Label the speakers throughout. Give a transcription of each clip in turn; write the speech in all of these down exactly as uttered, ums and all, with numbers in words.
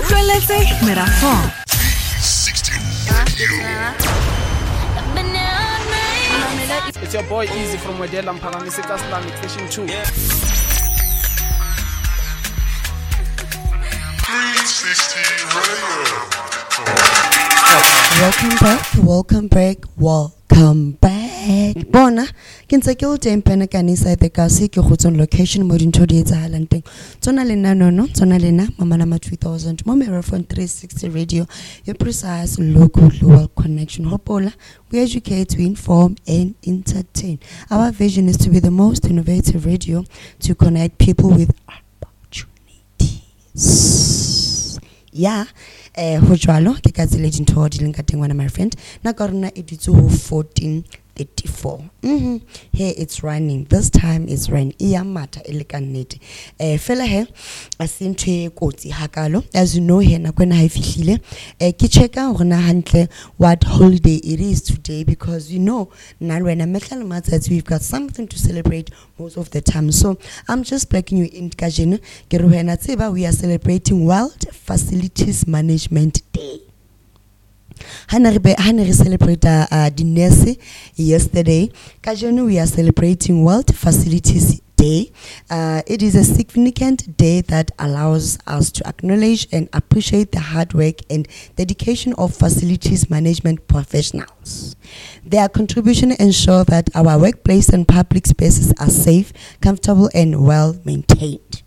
Speaker 1: Utlweletse Merafong.
Speaker 2: It's your boy Easy from Wedela Mphalamiseka Islamic Station two.
Speaker 3: Welcome back, welcome back, welcome back. Bona, ke ntse ke o teng pena ka nisa the kasi ke go tsona location mo dintho di etsahalang teng. Tsona lena no no, tsona lena mama nama two thousand mo Merafong three sixty radio, your precise local global connection. Hopola, we educate, we inform and entertain. Our vision is to be the most innovative radio to connect people with opportunities. Yeah. Eh ho jwalo ke ka tsile dintho di leng ka teng wana my friend na ka rona e ditse ho fourteen thirty-four. Mhm here it's running, this time it's rain iya mata ele ka nnete eh fela he a sentwe kotsi hakalo as you know here na kwena ha ifihlile eh ke checka hore na hantle what holiday it is today, because you know na wena mehlala matsatsi we've got something to celebrate most of the time. So I'm just plugging you in ka jeno ke re wena tseba we are celebrating World Facilities Management Day. Hana re hana re celebrate uh, the nurse yesterday. Kajeno we are celebrating World Facilities Day. Uh, it is a significant day that allows us to acknowledge and appreciate the hard work and dedication of facilities management professionals. Their contribution ensure that our workplace and public spaces are safe, comfortable, and well maintained.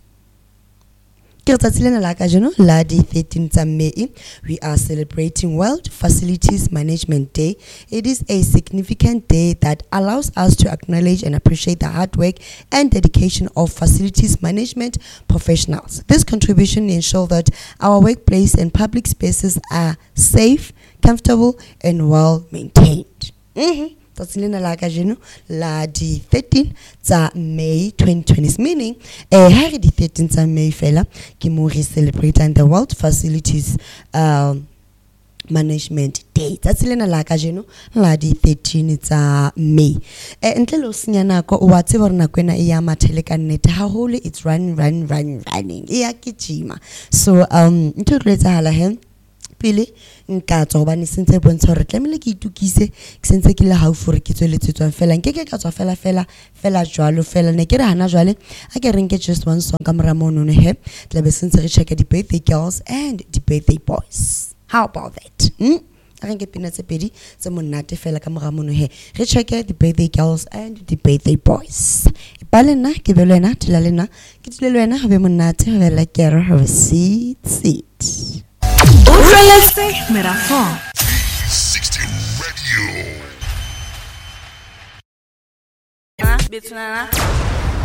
Speaker 3: La di thirteenth of May, we are celebrating World Facilities Management Day. It is a significant day that allows us to acknowledge and appreciate the hard work and dedication of facilities management professionals. This contribution ensures that our workplace and public spaces are safe, comfortable, and well maintained. Mm-hmm. That's Lena Lagajeno, la di thirteenth of May twenty twenty, meaning eh hari di thirteenth of May fela ki mo re celebrating the World Facilities um, Management Day. That's Lena Lagajeno, la di thirteenth of May. Eh ntle lo senya nako o wa tseba rena kwena e ya mathele ka nnete ha hole, it's running running running running e ya kitjima. So um ntho re etsahala he pele nka tswa ba ni sentse bontsha hore tlamele ke itukise ke sentse ke le haufu re ke tsweletsetswa fela nkeke ka tswa fela fela fela jwalo fela ne ke re hana jwale a ke reng ke just one song ka mora mono ne he tla be sentse re check the birthday girls and the birthday boys. How about that? Hmm? a reng ke pina tse pedi tse monate fela ka mora mono he re check the birthday girls and the birthday boys. Ba lena ke be lena tla lena ke tle lena be monate be la ke re have a seat seat.
Speaker 1: Utlweletse Merafong.
Speaker 4: sixteen Radio.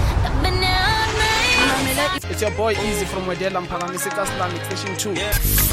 Speaker 2: It's your boy Easy from Wedela Mphalamiseka Islamic Station two.